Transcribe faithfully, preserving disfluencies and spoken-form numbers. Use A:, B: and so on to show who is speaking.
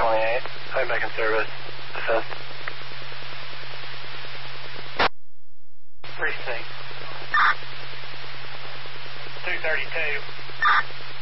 A: twenty-eight. I'm back in service. Assist. Precinct. two thirty-two.